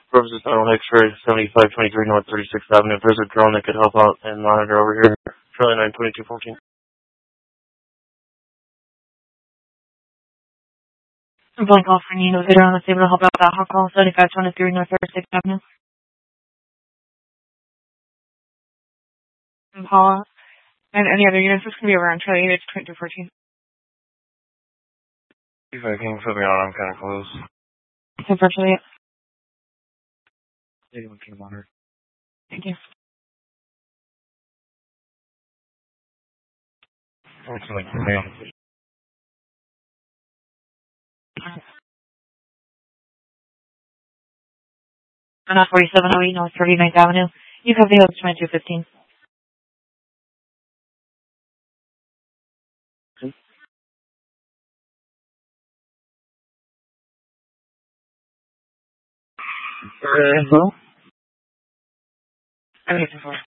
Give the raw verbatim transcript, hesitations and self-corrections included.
Purposes Tunnel X-ray seventy-five twenty-three North thirty-sixth Avenue. If there's a drone that could help out and monitor over here. Charlie nine twenty-two fourteen. Blank off for Nino Vitter on the able to help out that hot call seventy-five twenty-three North thirty-sixth Avenue. Impala. And any other units, this can be around Charlie eight twenty-two fourteen. If I can put me on, I'm kind of close. Unfortunately, eighty-one King monitor. thank you. Fortunately, stay on the Not forty-seven oh eight North thirty-ninth Avenue. You have the host twenty-two fifteen. Uh, hello? I'm here for